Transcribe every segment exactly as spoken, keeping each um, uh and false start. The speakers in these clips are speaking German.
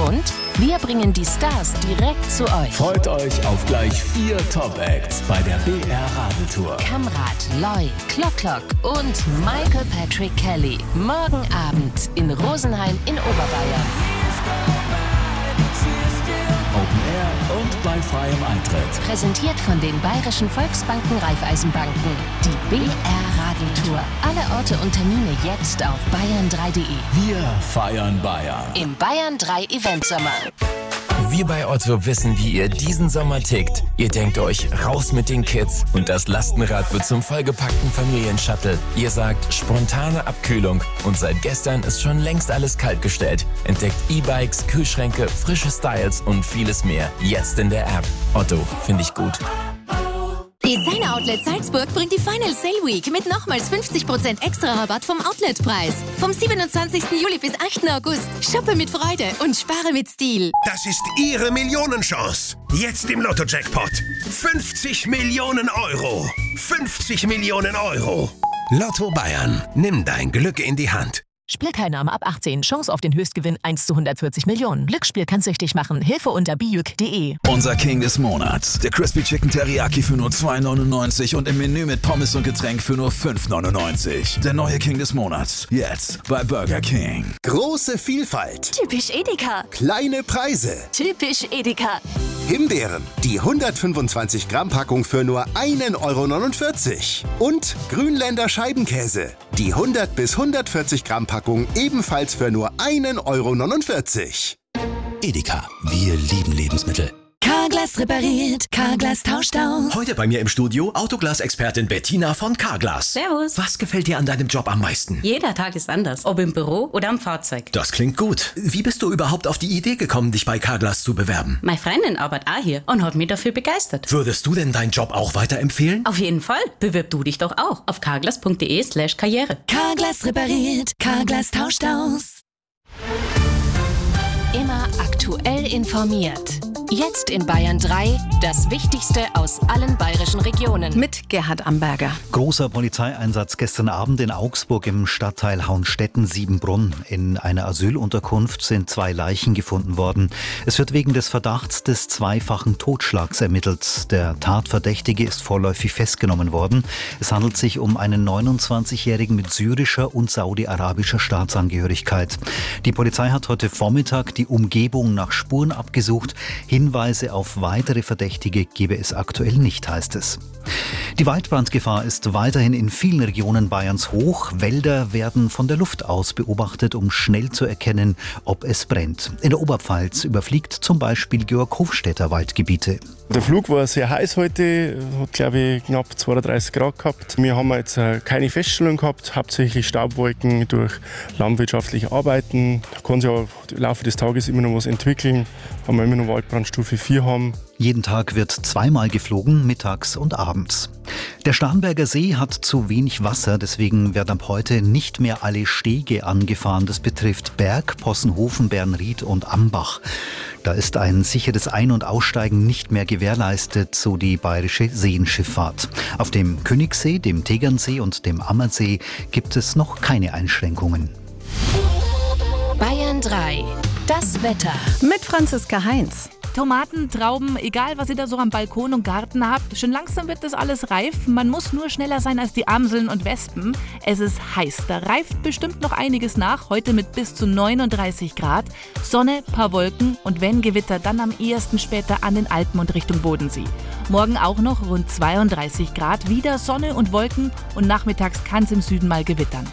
Und wir bringen die Stars direkt zu euch. Freut euch auf gleich vier Top-Acts bei der B R Radeltour. Kamrat, Loy, Klock Klock und Michael Patrick Kelly. Morgen Abend in Rosenheim in Oberbayern. Open Air und bei freiem Eintritt. Präsentiert von den Bayerischen Volksbanken Raiffeisenbanken. Die B R Radeltour. Alle Orte und Termine jetzt auf bayern drei punkt de. Wir feiern Bayern. Im Bayern drei Event Sommer. Wir bei Otto wissen, wie ihr diesen Sommer tickt. Ihr denkt euch, raus mit den Kids und das Lastenrad wird zum vollgepackten Familienshuttle. Ihr sagt, spontane Abkühlung und seit gestern ist schon längst alles kaltgestellt. Entdeckt E-Bikes, Kühlschränke, frische Styles und vieles mehr. Jetzt in der App. Otto, finde ich gut. Designer Outlet Salzburg bringt die Final Sale Week mit nochmals fünfzig Prozent extra Rabatt vom Outletpreis. Vom siebenundzwanzigsten Juli bis achten August. Shoppe mit Freude und spare mit Stil. Das ist Ihre Millionenchance. Jetzt im Lotto-Jackpot. fünfzig Millionen Euro. fünfzig Millionen Euro. Lotto Bayern. Nimm dein Glück in die Hand. Spielteilnahme ab achtzehn. Chance auf den Höchstgewinn eins zu hundertvierzig Millionen. Glücksspiel kann süchtig machen. Hilfe unter bijuk punkt de. Unser King des Monats. Der Crispy Chicken Teriyaki für nur zwei neunundneunzig und im Menü mit Pommes und Getränk für nur fünf neunundneunzig. Der neue King des Monats. Jetzt bei Burger King. Große Vielfalt. Typisch Edeka. Kleine Preise. Typisch Edeka. Himbeeren. Die hundertfünfundzwanzig Gramm Packung für nur ein Euro neunundvierzig. Und Grünländer Scheibenkäse. Die hundert bis hundertvierzig Gramm Packung ebenfalls für nur ein Euro neunundvierzig. Edeka. Wir lieben Lebensmittel. Carglass repariert, Carglass tauscht aus. Heute bei mir im Studio Autoglas-Expertin Bettina von Carglass. Servus. Was gefällt dir an deinem Job am meisten? Jeder Tag ist anders, ob im Büro oder am Fahrzeug. Das klingt gut. Wie bist du überhaupt auf die Idee gekommen, dich bei Carglass zu bewerben? Meine Freundin arbeitet auch hier und hat mich dafür begeistert. Würdest du denn deinen Job auch weiterempfehlen? Auf jeden Fall. Bewirb du dich doch auch auf carglass punkt de slash karriere. Carglass repariert, Carglass tauscht aus. Immer aktuell informiert. Jetzt in Bayern drei, das Wichtigste aus allen bayerischen Regionen. Mit Gerhard Amberger. Großer Polizeieinsatz gestern Abend in Augsburg im Stadtteil Hauenstetten-Siebenbrunn. In einer Asylunterkunft sind zwei Leichen gefunden worden. Es wird wegen des Verdachts des zweifachen Totschlags ermittelt. Der Tatverdächtige ist vorläufig festgenommen worden. Es handelt sich um einen neunundzwanzigjährigen mit syrischer und saudi-arabischer Staatsangehörigkeit. Die Polizei hat heute Vormittag die Umgebung nach Spuren abgesucht. Hinweise auf weitere Verdächtige gebe es aktuell nicht, heißt es. Die Waldbrandgefahr ist weiterhin in vielen Regionen Bayerns hoch. Wälder werden von der Luft aus beobachtet, um schnell zu erkennen, ob es brennt. In der Oberpfalz überfliegt zum Beispiel Georg Hofstädter Waldgebiete. Der Flug war sehr heiß heute, hat glaube ich knapp zweiunddreißig Grad gehabt. Wir haben jetzt keine Feststellung gehabt, hauptsächlich Staubwolken durch landwirtschaftliche Arbeiten. Da kann sich auch im Laufe des Tages immer noch was entwickeln, weil wir immer noch Waldbrandstufe vier haben. Jeden Tag wird zweimal geflogen, mittags und abends. Der Starnberger See hat zu wenig Wasser, deswegen werden ab heute nicht mehr alle Stege angefahren. Das betrifft Berg, Possenhofen, Bernried und Ambach. Da ist ein sicheres Ein- und Aussteigen nicht mehr gewährleistet, so die bayerische Seenschifffahrt. Auf dem Königssee, dem Tegernsee und dem Ammersee gibt es noch keine Einschränkungen. Bayern drei, das Wetter. Mit Franziska Heinz. Tomaten, Trauben, egal was ihr da so am Balkon und Garten habt, schon langsam wird das alles reif. Man muss nur schneller sein als die Amseln und Wespen. Es ist heiß, da reift bestimmt noch einiges nach. Heute mit bis zu neununddreißig Grad. Sonne, paar Wolken und wenn Gewitter, dann am ehesten später an den Alpen und Richtung Bodensee. Morgen auch noch rund zweiunddreißig Grad, wieder Sonne und Wolken und nachmittags kann es im Süden mal gewittern.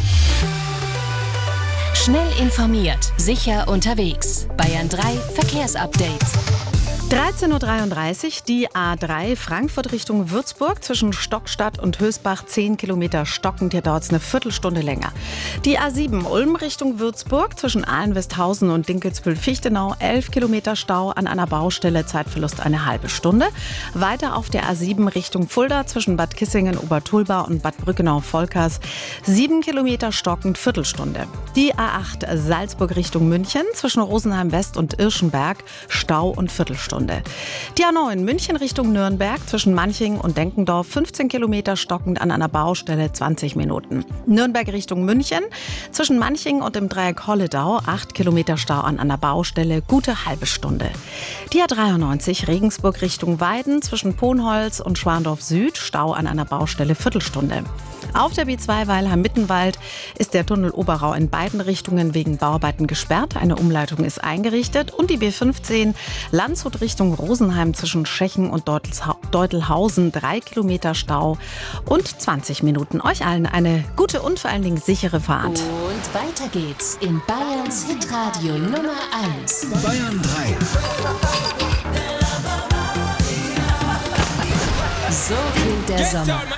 Schnell informiert, sicher unterwegs. Bayern drei Verkehrsupdate. dreizehn Uhr dreiunddreißig, die A drei Frankfurt Richtung Würzburg zwischen Stockstadt und Hösbach zehn Kilometer stockend, hier dauert es eine Viertelstunde länger. Die A sieben Ulm Richtung Würzburg zwischen Ahlen-Westhausen und Dinkelsbühl-Fichtenau elf Kilometer Stau an einer Baustelle, Zeitverlust eine halbe Stunde. Weiter auf der A sieben Richtung Fulda zwischen Bad Kissingen, Obertulba und Bad Brückenau-Volkers sieben Kilometer stockend, Viertelstunde. Die A acht Salzburg Richtung München zwischen Rosenheim West und Irschenberg Stau und Viertelstunde. Viertelstunde. Die A neun München Richtung Nürnberg zwischen Manching und Denkendorf fünfzehn Kilometer stockend an einer Baustelle zwanzig Minuten. Nürnberg Richtung München zwischen Manching und dem Dreieck Holledau acht Kilometer Stau an einer Baustelle, gute halbe Stunde. Die A dreiundneunzig Regensburg Richtung Weiden zwischen Ponholz und Schwandorf Süd, Stau an einer Baustelle Viertelstunde. Auf der B zwei Weilheim-Mittenwald ist der Tunnel Oberrau in beiden Richtungen wegen Bauarbeiten gesperrt. Eine Umleitung ist eingerichtet. Und die B fünfzehn Landshut Richtung Rosenheim zwischen Schechen und Deutelhausen drei Kilometer Stau und zwanzig Minuten. Euch allen eine gute und vor allen Dingen sichere Fahrt. Und weiter geht's in Bayerns Hitradio Nummer eins. Bayern drei. So klingt der Sommer.